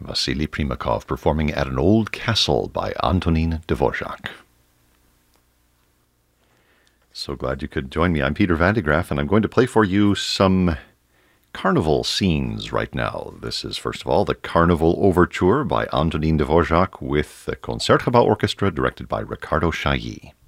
Vasily Primakov performing at an Old Castle by Antonin Dvorak. So glad you could join me. I'm Peter Van de Graaff, and I'm going to play for you some carnival scenes right now. This is, first of all, the Carnival Overture by Antonin Dvorak with the Concertgebouw Orchestra, directed by Ricardo Chailly.